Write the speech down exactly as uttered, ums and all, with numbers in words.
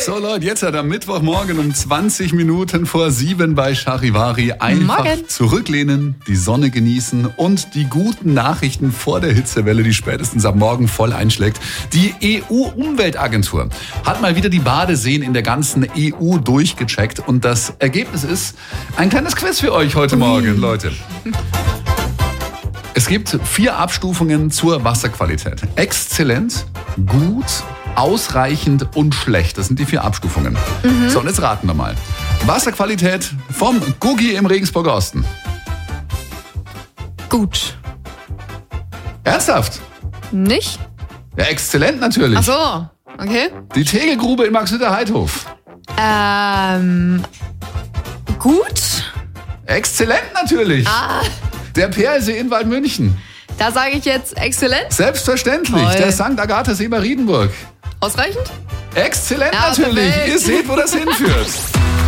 So Leute, jetzt hat am Mittwochmorgen um zwanzig Minuten vor sieben bei Charivari einfach Morgen. zurücklehnen, die Sonne genießen und die guten Nachrichten vor der Hitzewelle, die spätestens ab morgen voll einschlägt. Die E U-Umweltagentur hat mal wieder die Badeseen in der ganzen E U durchgecheckt und das Ergebnis ist ein kleines Quiz für euch heute Morgen, Leute. Es gibt vier Abstufungen zur Wasserqualität. Exzellent, gut, ausreichend und schlecht. Das sind die vier Abstufungen. Mhm. So, und jetzt raten wir mal. Wasserqualität vom Guggi im Regensburger Osten. Gut. Ernsthaft? Nicht? Ja, exzellent natürlich. Ach so, okay. Die Tegelgrube in Marxhütter-Heidhof. Ähm, gut. Exzellent natürlich. Ah, Der Perlsee in Waldmünchen. da sage ich jetzt exzellent. Selbstverständlich. Toll. Der Sankt Agatha See bei Riedenburg. Ausreichend? Exzellent Ja, natürlich. perfekt. Ihr seht, wo das hinführt.